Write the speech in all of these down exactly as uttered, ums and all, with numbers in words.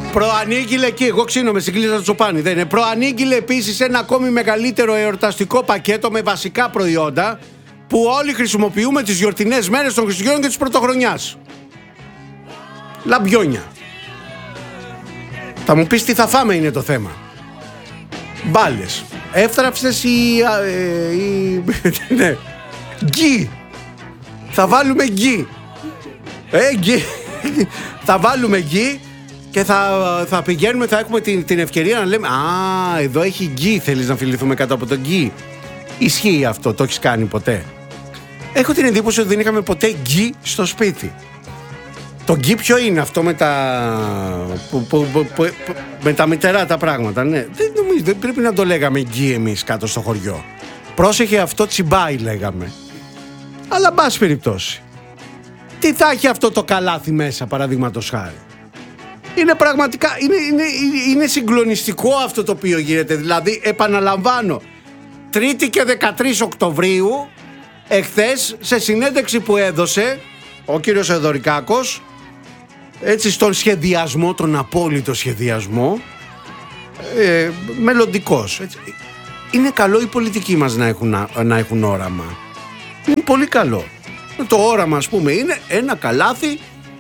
Προανήγγειλε εκεί, εγώ ξύνομαι στην κλίσα του Τσοπάνη, δεν είναι. Προανήγγειλε επίσης ένα ακόμη μεγαλύτερο εορταστικό πακέτο με βασικά προϊόντα που όλοι χρησιμοποιούμε τις γιορτινές μέρες των Χριστουγέννων και της Πρωτοχρονιάς. Λαμπιόνια. Θα μου πεις τι θα φάμε είναι το θέμα. Μπάλες. Εύθραυστες ή... Ε, ή ναι. Γκί. Θα βάλουμε γκί. Ε, γκί. Θα βάλουμε γκί και θα, θα πηγαίνουμε, θα έχουμε την, την ευκαιρία να λέμε «Α, εδώ έχει γκί, θέλεις να φιληθούμε κάτω από τον γκί». Ισχύει αυτό, το έχεις κάνει ποτέ? Έχω την εντύπωση ότι δεν είχαμε ποτέ γκί στο σπίτι. Το γκί ποιο είναι αυτό με τα, που, που, που, που, με τα μητερά τα πράγματα, ναι. Δεν νομίζω, δεν πρέπει να το λέγαμε γκί εμείς κάτω στο χωριό. Πρόσεχε, αυτό τσιμπάει λέγαμε. Αλλά μπας περιπτώσει. Τι θα έχει αυτό το καλάθι μέσα, παραδείγματος χάρη? Είναι πραγματικά, είναι, είναι, είναι συγκλονιστικό αυτό το οποίο γίνεται. Δηλαδή, επαναλαμβάνω, Τρίτη και δεκατρείς Οκτωβρίου, εχθές, σε συνέντευξη που έδωσε ο κύριος Εδωρικάκος, έτσι στον σχεδιασμό, τον απόλυτο σχεδιασμό, ε, μελλοντικός. Έτσι. Είναι καλό οι πολιτικοί μας να έχουν, να έχουν όραμα. Είναι πολύ καλό. Το όραμα, ας πούμε, είναι ένα καλάθι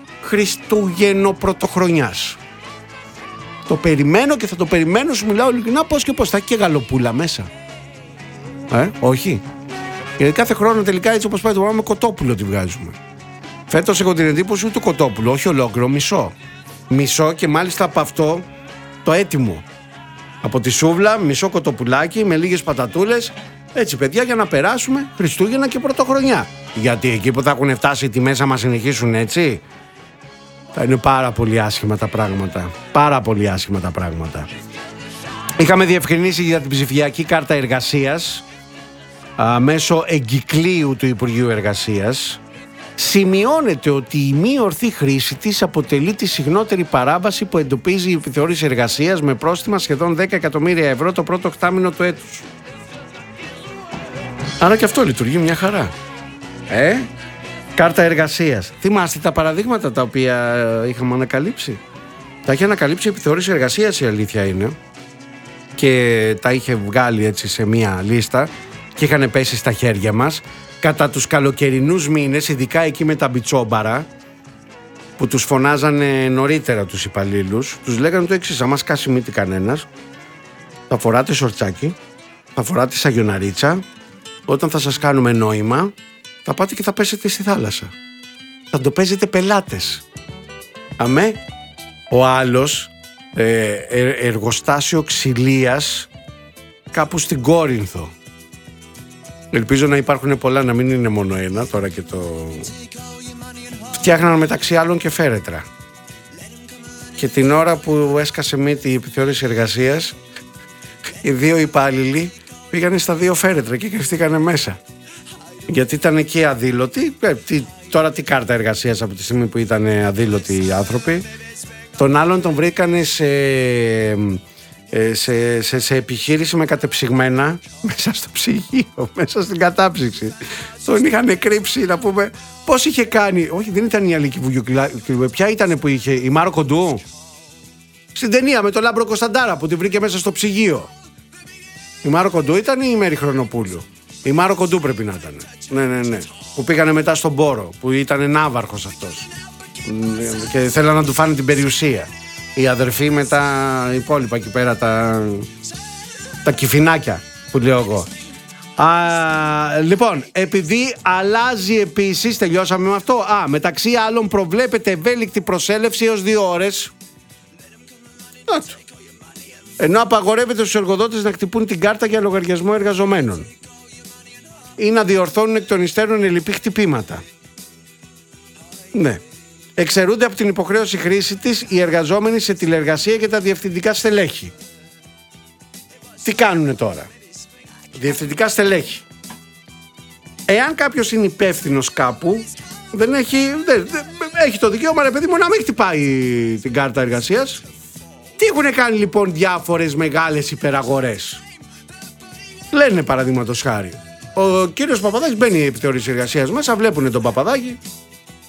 Χριστουγεννοπρωτοχρονιάς. Το περιμένω και θα το περιμένω, σου μιλάω ειλικρινά, πώς και πώς. Θα έχει και γαλοπούλα μέσα. Ε, όχι. Γιατί κάθε χρόνο τελικά, έτσι όπως πάει το πράγμα, κοτόπουλο τη βγάζουμε. Φέτος έχω την εντύπωση ούτε κοτόπουλο, όχι ολόκληρο, μισό. Μισό και μάλιστα από αυτό το έτοιμο. Από τη σούβλα, μισό κοτοπουλάκι με λίγες πατατούλες. Έτσι, παιδιά, για να περάσουμε Χριστούγεννα και Πρωτοχρονιά. Γιατί εκεί που θα έχουν φτάσει οι τιμές να μας συνεχίσουν έτσι, θα είναι πάρα πολύ άσχημα τα πράγματα. Πάρα πολύ άσχημα τα πράγματα. Είχαμε διευκρινίσει για την ψηφιακή κάρτα εργασίας α, μέσω εγκυκλίου του Υπουργείου Εργασίας. Σημειώνεται ότι η μη ορθή χρήση της αποτελεί τη συχνότερη παράβαση που εντοπίζει η επιθεώρηση εργασίας με πρόστιμα σχεδόν δέκα εκατομμύρια ευρώ το πρώτο οκτάμηνο του έτους. Άρα και αυτό λειτουργεί μια χαρά. Ε, κάρτα εργασίας. Θυμάστε τα παραδείγματα τα οποία είχαμε ανακαλύψει? Τα είχε ανακαλύψει η επιθεώρηση εργασίας, η αλήθεια είναι. Και τα είχε βγάλει έτσι σε μια λίστα και είχαν πέσει στα χέρια μας. Κατά τους καλοκαιρινούς μήνες, ειδικά εκεί με τα μπιτσόμπαρα, που τους φωνάζανε νωρίτερα τους υπαλλήλους, τους λέγανε το εξής: άμα σκάσει μύτη κανένας, θα φοράτε σορτσάκι, θα φοράτε σαγιοναρίτσα, όταν θα σας κάνουμε νόημα, θα πάτε και θα πέσετε στη θάλασσα. Θα το παίζετε πελάτες. Αμέ, ο άλλος, ε, ε, εργοστάσιο ξυλίας κάπου στην Κόρινθο. Ελπίζω να υπάρχουν πολλά, να μην είναι μόνο ένα τώρα και το... Φτιάχναν μεταξύ άλλων και φέρετρα. Και την ώρα που έσκασε μύτη η επιθεώρηση εργασίας, οι δύο υπάλληλοι πήγανε στα δύο φέρετρα και κρυφτήκανε μέσα. Γιατί ήταν εκεί αδήλωτοι. Ε, τι, τώρα τι κάρτα εργασίας από τη στιγμή που ήταν αδήλωτοι οι άνθρωποι. Τον άλλον τον βρήκανε σε... Σε, σε, σε επιχείρηση με κατεψυγμένα μέσα στο ψυγείο, μέσα στην κατάψυξη. Τον είχαν κρύψει, να πούμε. Πώς είχε κάνει? Όχι, δεν ήταν η Αλίκη Βουγιουκλά. Ποια ήταν που είχε? Η Μάρο Κοντού. Στην ταινία με τον Λάμπρο Κωνσταντάρα που τη βρήκε μέσα στο ψυγείο. Η Μάρο Κοντού ήταν ή η Μέρη Χρονοπούλου? Η Μάρο Κοντού πρέπει να ήταν. Ναι, ναι, ναι. Που πήγανε μετά στον Πόρο, που ήταν ναύαρχος αυτός και θέλανε να του φάνε την περιουσία. Οι αδερφοί με τα υπόλοιπα εκεί πέρα, τα, τα κυφινάκια που λέω εγώ. Α, λοιπόν, επειδή αλλάζει επίσης, τελειώσαμε με αυτό. Α, μεταξύ άλλων προβλέπεται ευέλικτη προσέλευση έως δύο ώρες. Άτου. Ενώ απαγορεύεται στους εργοδότες να χτυπούν την κάρτα για λογαριασμό εργαζομένων ή να διορθώνουν εκ των υστέρων ελλειπή χτυπήματα. Ναι. Εξαιρούνται από την υποχρέωση χρήση της οι εργαζόμενοι σε τηλεργασία και τα διευθυντικά στελέχη. Τι κάνουνε τώρα? Διευθυντικά στελέχη. Εάν κάποιος είναι υπεύθυνος κάπου, δεν έχει, δεν, δεν, έχει το δικαίωμα, ρε παιδί μου, να μην χτυπάει την κάρτα εργασίας. Τι έχουν κάνει λοιπόν διάφορες μεγάλες υπεραγορές? Λένε παραδείγματος χάρη, ο κύριος Παπαδάκης μπαίνει η επιθεώρηση εργασίας μέσα, βλέπουνε τον Παπαδάκη,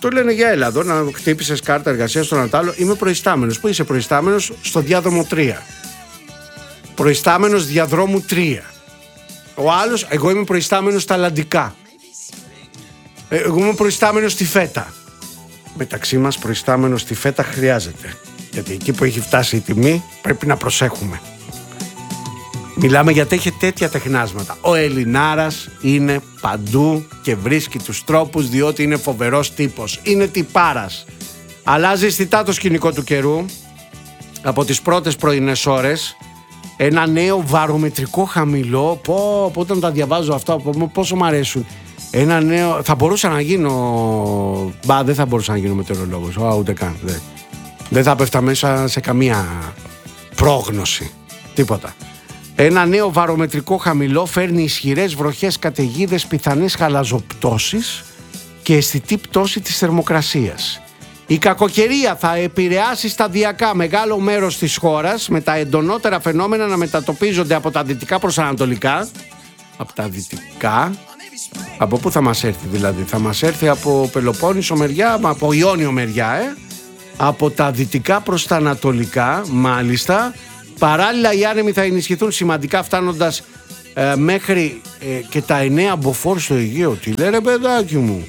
Αυτό λένε για Ελλάδο, να χτύπησες κάρτα εργασίας στον Ατάλο. Είμαι προϊστάμενος. Πού είσαι προϊστάμενος? Στο διάδρομο τρία. Προϊστάμενος διαδρόμου τρία. Ο άλλος, εγώ είμαι προϊστάμενος στα Αλλαντικά. Εγώ είμαι προϊστάμενος στη Φέτα. Μεταξύ μας προϊστάμενος στη Φέτα χρειάζεται. Γιατί εκεί που έχει φτάσει η τιμή πρέπει να προσέχουμε. Μιλάμε γιατί έχει τέτοια τεχνάσματα. Ο Ελληνάρας είναι παντού και βρίσκει τους τρόπους, διότι είναι φοβερός τύπος. Είναι τυπάρας. Αλλάζει αισθητά το σκηνικό του καιρού. Από τις πρώτες πρωινές ώρες ένα νέο βαρομετρικό χαμηλό. Πω, πω, όταν τα διαβάζω αυτά, πόσο μου αρέσουν. Ένα νέο. Θα μπορούσα να γίνω. Μπα, δεν θα μπορούσα να γίνω μετεωρολόγος. Ω, ούτε καν. Δεν. δεν θα πέφτα μέσα σε καμία πρόγνωση. Τίποτα. Ένα νέο βαρομετρικό χαμηλό φέρνει ισχυρές βροχές, καταιγίδες, πιθανές χαλαζοπτώσεις και αισθητή πτώση της θερμοκρασίας. Η κακοκαιρία θα επηρεάσει σταδιακά μεγάλο μέρος της χώρας, με τα εντονότερα φαινόμενα να μετατοπίζονται από τα δυτικά προς ανατολικά. Από τα δυτικά. Από πού θα μας έρθει δηλαδή? Θα μας έρθει από Πελοπόννησο μεριά, από Ιόνιο μεριά, ε? Από τα δυτικά προς τα ανατολικά, μάλιστα. Παράλληλα οι άνεμοι θα ενισχυθούν σημαντικά, φτάνοντας ε, μέχρι ε, και τα εννέα μποφόρ στο Αιγαίο. Τι λέει ρε παιδάκι μου?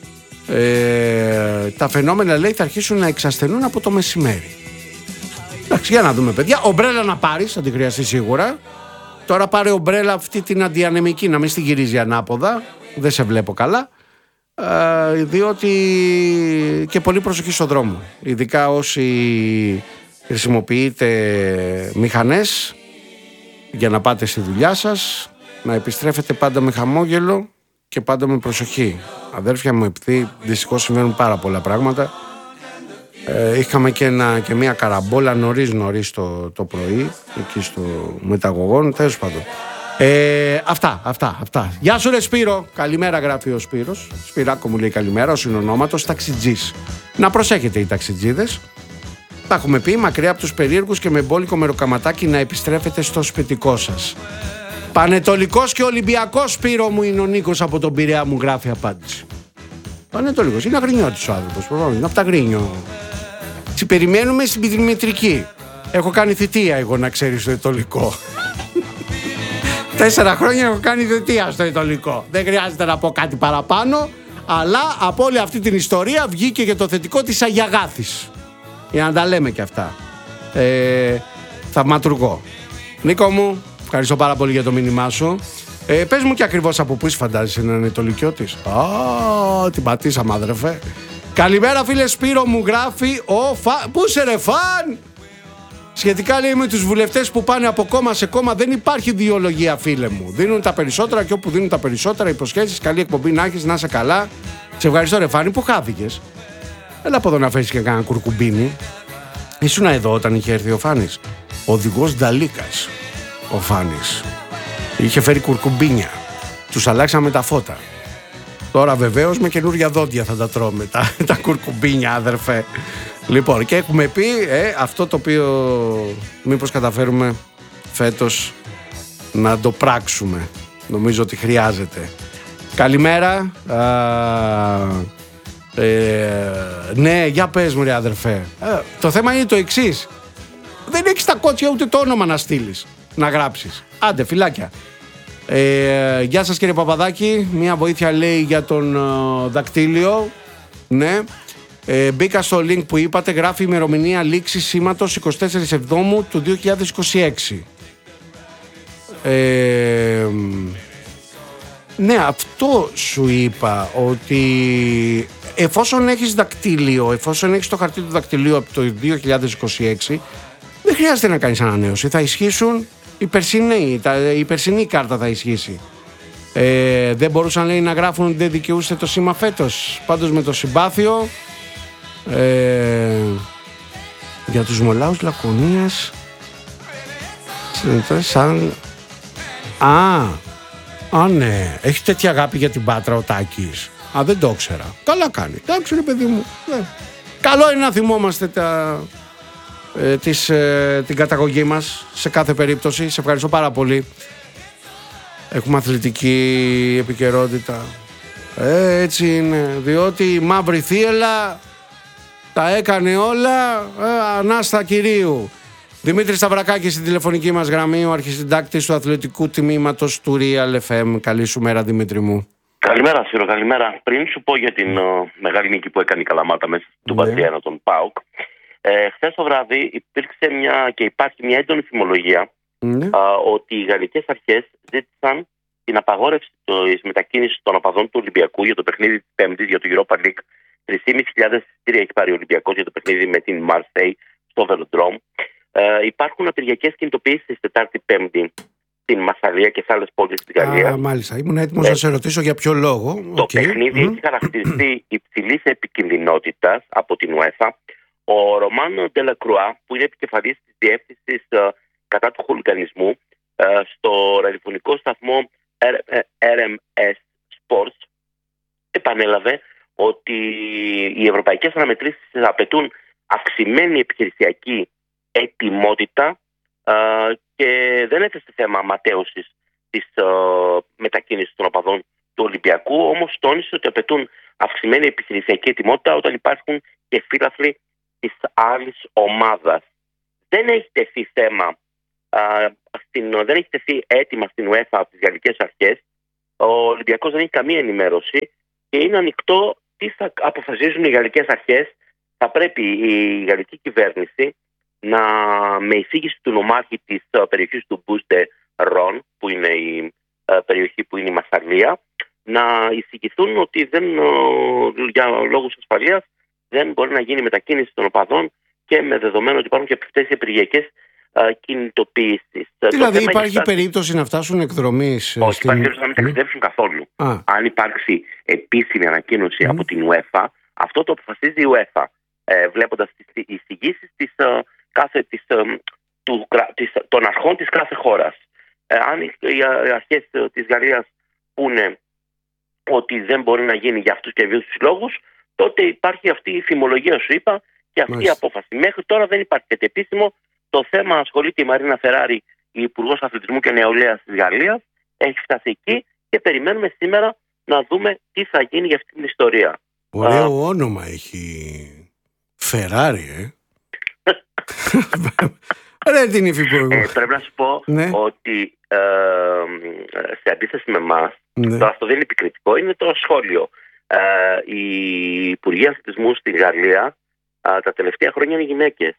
Ε, τα φαινόμενα, λέει, θα αρχίσουν να εξασθενούν από το μεσημέρι. Εντάξει, για να δούμε, παιδιά. Ομπρέλα να πάρεις, θα την χρειαστεί σίγουρα. Τώρα πάρε ομπρέλα αυτή την αντιανεμική, να μην στην γυρίζει ανάποδα. Δεν σε βλέπω καλά. Ε, διότι και πολύ προσοχή στον δρόμο. Ειδικά όσοι χρησιμοποιείτε μηχανές για να πάτε στη δουλειά σας, να επιστρέφετε πάντα με χαμόγελο και πάντα με προσοχή. Αδέρφια μου, επειδή δυστυχώς συμβαίνουν πάρα πολλά πράγματα, ε, είχαμε και, ένα, και μια καραμπόλα νωρίς νωρίς το, το πρωί εκεί στο μεταγωγόν, τέλος πάντων. Ε, αυτά, αυτά, αυτά. Γεια σου ρε Σπύρο. Καλημέρα, γράφει ο Σπύρος. Σπυράκο μου λέει καλημέρα, ο συνονόματος ταξιτζής. Να προσέχετε οι ταξιτζίδες. Τα έχουμε πει, μακριά από τους περίεργους και με μπόλικο μεροκαματάκι να επιστρέφετε στο σπιτικό σας. Πανετολικός και Ολυμπιακός, Σπύρο μου, είναι ο Νίκος από τον Πειραιά, μου γράφει απάντηση. Πανετολικός, είναι αγρινιώτης ο άνθρωπος, είναι από τα Αγρίνιο. Τσι περιμένουμε στην πιδημητρική. Έχω κάνει θητεία εγώ, να ξέρεις, στο Ετωλικό. Τέσσερα χρόνια έχω κάνει θητεία στο Ετωλικό. Δεν χρειάζεται να πω κάτι παραπάνω, αλλά από όλη αυτή την ιστορία βγήκε και το θετικό της Αγιαγάθης. Για να τα λέμε και αυτά. Ε, θαυματουργό. Νίκο μου, ευχαριστώ πάρα πολύ για το μήνυμά σου. Ε, πες μου και ακριβώς από πού φαντάζεσαι να είναι το Λυκιώτης. Α, την πατήσαμε, αδερφέ. Καλημέρα, φίλε Σπύρο, μου γράφει ο Φα... Πού είσαι ρε Φαν? Σχετικά, λέει, με τους βουλευτές που πάνε από κόμμα σε κόμμα, δεν υπάρχει ιδεολογία, φίλε μου. Δίνουν τα περισσότερα και όπου δίνουν τα περισσότερα υποσχέσεις. Καλή εκπομπή να έχεις, να είσαι καλά. Σε ευχαριστώ ρε Φάνη, που χάθηκες. Έλα από εδώ να φέρεις και κανένα κουρκουμπίνι. Ήσουν εδώ όταν είχε έρθει ο Φάνης. Οδηγός Νταλίκας ο Φάνης. Είχε φέρει κουρκουμπίνια. Τους αλλάξαμε τα φώτα. Τώρα βεβαίως με καινούρια δόντια θα τα τρώμε τα, τα κουρκουμπίνια, αδερφέ. Λοιπόν, και έχουμε πει ε, αυτό το οποίο μήπως καταφέρουμε φέτος να το πράξουμε. Νομίζω ότι χρειάζεται. Καλημέρα. Α, Ε, ναι, για πες μου ρε αδερφέ. ε, Το θέμα είναι το εξής. Δεν έχεις τα κότσια ούτε το όνομα να στείλεις, να γράψεις. Άντε, φυλάκια. ε, Γεια σας κύριε Παπαδάκη. Μια βοήθεια, λέει, για τον uh, δακτύλιο. Ναι. ε, Μπήκα στο link που είπατε. Γράφει ημερομηνία λήξης σήματος εικοστή τέταρτη Εβδόμου του δύο χιλιάδες είκοσι έξι. ε, Ναι, αυτό σου είπα, ότι εφόσον έχεις δακτύλιο, εφόσον έχεις το χαρτί του δακτυλίου από το δύο χιλιάδες είκοσι έξι, δεν χρειάζεται να κάνεις ανανέωση. Θα ισχύσουν η περσινή, η περσινή κάρτα θα ισχύσει. Ε, δεν μπορούσαν, λέει, να γράφουν ότι δεν δικαιούστε το σήμα φέτος. Πάντως με το συμπάθειο, ε, για τους μολάους Λακωνίας, σαν... Α, Α, ναι. Έχει τέτοια αγάπη για την Πάτρα ο Τάκης. Α, δεν το ήξερα. Καλά κάνει. Εντάξει, ρε παιδί μου. Ναι. Καλό είναι να θυμόμαστε τα, ε, της, ε, την καταγωγή μας σε κάθε περίπτωση. Σε ευχαριστώ πάρα πολύ. Έχουμε αθλητική επικαιρότητα. Ε, έτσι είναι. Διότι η μαύρη θύελα τα έκανε όλα ε, ανάστα κυρίου. Δημήτρη Σταυρακάκη στην τηλεφωνική μας γραμμή, ο αρχισυντάκτης του αθλητικού τμήματος του Real εφ εμ. Καλή σου μέρα, Δημήτρη μου. Καλημέρα, Σύρο, καλημέρα. Πριν σου πω για την uh, μεγάλη νίκη που έκανε η Καλαμάτα μέσα του Ναι. Παντιένα, τον ΠΑΟΚ, ε, χθες το βράδυ υπήρξε μια και υπάρχει μια έντονη φημολογία Ναι. uh, ότι οι γαλλικές αρχές ζήτησαν την απαγόρευση της μετακίνησης των οπαδών του Ολυμπιακού για το παιχνίδι της Πέμπτης για το Europa League. τρεις χιλιάδες πεντακόσια εισιτήρια έχει πάρει ο Ολυμπιακός για το παιχνίδι με την Μαρσέη στο Βελοντρόμ. Ε, υπάρχουν απεργιακές κινητοποιήσεις Τετάρτη Πέμπτη στην Μασσαλία και σε άλλες πόλεις της Γαλλίας. Α, μάλιστα. Ήμουν έτοιμος ε, να σε ρωτήσω για ποιο λόγο. Το Okay. παιχνίδι Mm. έχει χαρακτηριστεί υψηλής επικινδυνότητας από την UEFA. Ο Ρωμάνο Ντελακρουά, που είναι επικεφαλής της διεύθυνσης uh, κατά του χουλιγανισμού, uh, στο ραδιοφωνικό σταθμό αρ εμ ες Sports, επανέλαβε ότι οι ευρωπαϊκές αναμετρήσεις απαιτούν αυξημένη επιχειρησιακή ετοιμότητα uh, και δεν έθεσε θέμα ματέωσης της uh, μετακίνησης των οπαδών του Ολυμπιακού, όμως τόνισε ότι απαιτούν αυξημένη επιχειρησιακή ετοιμότητα όταν υπάρχουν και φίλαθλοι της άλλης ομάδας. Δεν έχει τεθεί θέμα, uh, στην, δεν έχει τεθεί έτοιμα στην UEFA από τις γαλλικές αρχές. Ο Ολυμπιακός δεν έχει καμία ενημέρωση και είναι ανοιχτό τι θα αποφασίζουν οι γαλλικές αρχές. Θα πρέπει η γαλλική κυβέρνηση να, με εισήγηση του νομάρχη της uh, περιοχής του Μπούστε Ρον, που είναι η uh, περιοχή που είναι η Μασσαλία, να εισηγηθούν ότι δεν, uh, για λόγους ασφαλείας δεν μπορεί να γίνει μετακίνηση των οπαδών και με δεδομένο ότι υπάρχουν και αυτές οι απεργιακές uh, κινητοποιήσεις. Δηλαδή υπάρχει φτάσει... περίπτωση να φτάσουν εκδρομής? Όχι, στην... υπάρχει περίπτωση να μην ταξιδέψουν καθόλου. Α. Αν υπάρξει επίσημη ανακοίνωση mm. από την UEFA, αυτό το αποφασίζει η UEFA, ε, βλέποντας τις εισηγήσεις της, uh, κάθε, της, uh, του, της, των αρχών της κάθε χώρας. Ε, αν οι, οι αρχές της Γαλλίας πούνε ότι δεν μπορεί να γίνει για αυτούς και για αυτούς τους λόγους, τότε υπάρχει αυτή η φημολογία σου είπα και αυτή Μάλιστα. η απόφαση. Μέχρι τώρα δεν υπάρχει κάτι επίσημο. Το θέμα ασχολείται η Μαρίνα Φεράρη, η Υπουργός Αθλητισμού και Νεολαίας της Γαλλίας. Έχει φτάσει εκεί και περιμένουμε σήμερα να δούμε τι θα γίνει για αυτή την ιστορία. Ωραίο Α, όνομα έχει. Φεράρη, ε. Ρε την υφυπουργό. Ε, πρέπει να σου πω ναι. ότι ε, σε αντίθεση με εμάς, ναι. τώρα αυτό δεν είναι επικριτικό, είναι το σχόλιο. Ε, οι Υπουργοί Αθλητισμού στη Γαλλία ε, τα τελευταία χρόνια είναι γυναίκες.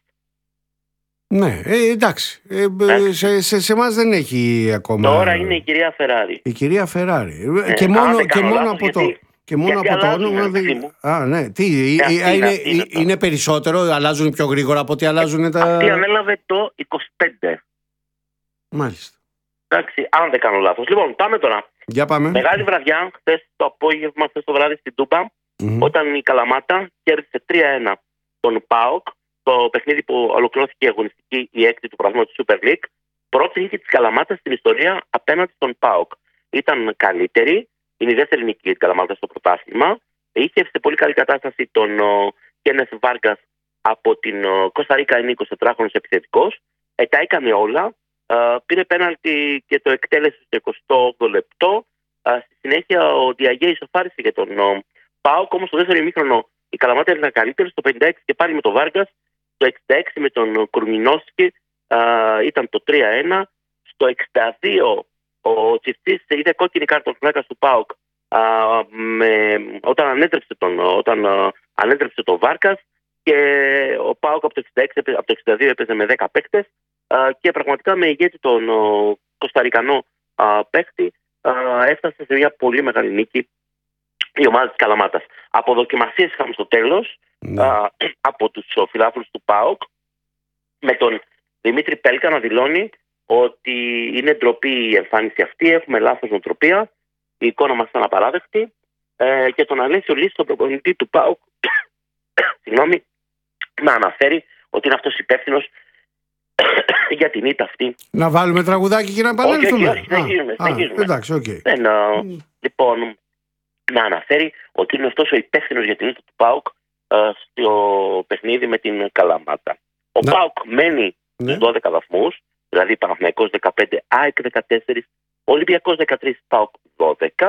Ναι, ε, εντάξει. Ε, ε, σε, σε, σε εμάς δεν έχει ακόμα. Τώρα είναι η κυρία Φεράρη. Η κυρία Φεράρη. Ε, και μόνο, και μόνο λάθος, από γιατί, το. Και μόνο από το όνομα. Δι... Α, ναι. Τι, ε, αυτή, είναι, αυτή είναι, είναι περισσότερο, αλλάζουν πιο γρήγορα από ό,τι αλλάζουν τα. Αυτή ανέλαβε το είκοσι πέντε. Μάλιστα. Εντάξει, αν δεν κάνω λάθος. Λοιπόν, πάμε τώρα. Για πάμε. Μεγάλη βραδιά, χθες το απόγευμα, χθες το βράδυ στην Τούμπα, mm-hmm. όταν η Καλαμάτα κέρδισε τρία ένα τον ΠΑΟΚ. Το παιχνίδι που ολοκληρώθηκε η αγωνιστική, η έκτη του πρωταθλήματος της Super League, πρώτη νίκη της Καλαμάτας στην ιστορία απέναντι στον ΠΑΟΚ. Ήταν καλύτερη, είναι η δεύτερη νίκη της Καλαμάτας στο πρωτάθλημα. Είχε σε πολύ καλή κατάσταση τον Κένεθ Βάργκας από την Κώστα Ρίκα, είναι εικοσιτετράχρονος επιθετικός. Ε, τα έκανε όλα. Ε, πήρε πέναλτι και το εκτέλεσε στο εικοστό όγδοο λεπτό. Ε, στη συνέχεια ο Διαγέ ισοφάρισε για τον ε, ΠΑΟΚ, όμως στο δεύτερο ημίχρονο η Καλαμάτα ήταν καλύτερη. Στο πενήντα έξι και πάλι με τον Βάργκας. Στο εξήντα έξι με τον Κουρμινόσκι uh, ήταν το τρία ένα. Στο εξήντα δύο ο Τσιφτής είδε κόκκινη κάρτα του φλάκας του ΠΑΟΚ uh, με, όταν ανέτρεψε τον, όταν, uh, ανέτρεψε τον Βάρκας και ο ΠΑΟΚ από το εξήντα έξι, από το εξήντα δύο έπαιζε με δέκα παίκτες uh, και πραγματικά με ηγέτη τον uh, Κωνσταρικανό uh, παίκτη uh, έφτασε σε μια πολύ μεγάλη νίκη η ομάδα της Καλαμάτας. Αποδοκιμασίες είχαμε στο τέλος ναι. α, από τους φιλάθλους του ΠΑΟΚ, με τον Δημήτρη Πέλκα να δηλώνει ότι είναι ντροπή η εμφάνιση αυτή, έχουμε λάθος νοοτροπία, η εικόνα μας ήταν απαράδεκτη ε, και τον Αλέσιο Λύση, τον προπονητή του ΠΑΟΚ, συγγνώμη, να αναφέρει ότι είναι αυτός υπεύθυνος για την ήττα αυτή. Να βάλουμε τραγουδάκι και να επανέλθουμε. Όχι, όχι, συνεχίζουμε. Εντάξει, οκ. Mm. Λοιπόν, να αναφέρει ότι είναι αυτός ο υπεύθυνος για την ήττα του ΠΑΟΚ uh, στο παιχνίδι με την Καλαμάτα. Ο να. ΠΑΟΚ μένει ναι. στους δώδεκα βαθμούς, δηλαδή Παναθηναϊκός δεκαπέντε, ΑΕΚ δεκατέσσερα, Ολυμπιακός δεκατρία, ΠΑΟΚ δώδεκα. Uh,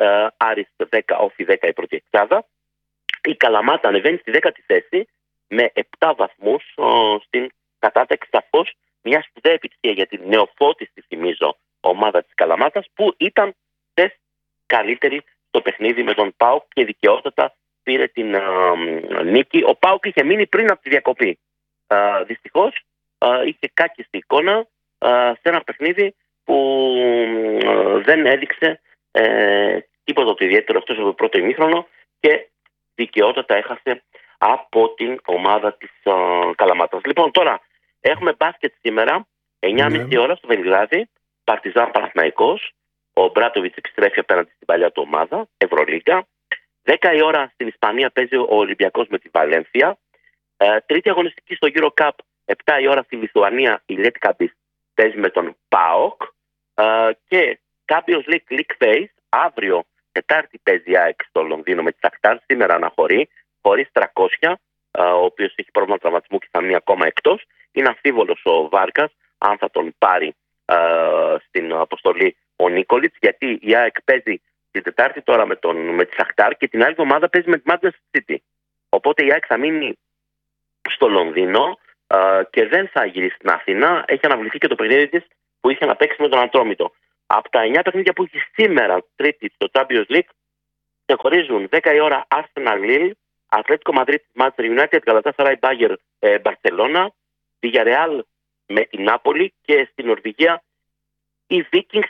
ε, Άρης δέκα, Όφι δέκα η πρώτη εξάδα. Η Καλαμάτα ανεβαίνει στη δέκατη θέση με επτά βαθμούς ο, στην κατάταξη, σαφώς μια σπουδαία επιτυχία για την νεοφώτιστη, θυμίζω, ομάδα της Καλαμάτας, που ήταν χθες καλύτερη στο παιχνίδι με τον ΠΑΟΚ και δικαιότατα πήρε την α, νίκη. Ο ΠΑΟΚ είχε μείνει πριν από τη διακοπή. Α, δυστυχώς α, είχε κάκιστη εικόνα α, σε ένα παιχνίδι που α, δεν έδειξε ε, τίποτα το ιδιαίτερο εκτός από το πρώτο ημίχρονο και δικαιότατα έχασε από την ομάδα της α, Καλαμάτας. Λοιπόν, τώρα έχουμε μπάσκετ σήμερα, εννιά και μισή ώρα στο Βελιγράδι, Παρτιζάν Παναθηναϊκός. Ο Μπράτοβιτς επιστρέφει απέναντι στην παλιά του ομάδα, Ευρωλίγκα. δέκα η ώρα στην Ισπανία παίζει ο Ολυμπιακός με τη Βαλένθια. Ε, τρίτη αγωνιστική στο Euro Cup, επτά η ώρα στη Λιθουανία, η Λέτκαμπις παίζει με τον ΠΑΟΚ. Ε, και Champions League League Phase, αύριο Τετάρτη παίζει η ΑΕΚ στο Λονδίνο με τη Σαχτάρ, σήμερα αναχωρεί, χωρίς τριακόσια, ε, ο οποίος έχει πρόβλημα τραυματισμού και θα μείνει ακόμα εκτός. Είναι αμφίβολος ο Βάρκας, αν θα τον πάρει ε, στην αποστολή ο Νίκολιτς, γιατί η ΑΕΚ παίζει την Τετάρτη τώρα με, τον, με τη Σαχτάρ και την άλλη εβδομάδα παίζει με τη Manchester City. Οπότε η ΑΕΚ θα μείνει στο Λονδίνο ε, και δεν θα γυρίσει στην Αθήνα. Έχει αναβληθεί και το παιχνίδι της που είχε να παίξει με τον Ατρόμητο. Από τα εννιά παιχνίδια που έχει σήμερα, Τρίτη, στο Champions League, ξεχωρίζουν δέκα η ώρα Arsenal Lille, Ατλέτικο Μαδρίτης Manchester United, Galatasaray Bayer Barcelona, Villarreal με την Νάπολη και στην Νορβηγία οι Vikings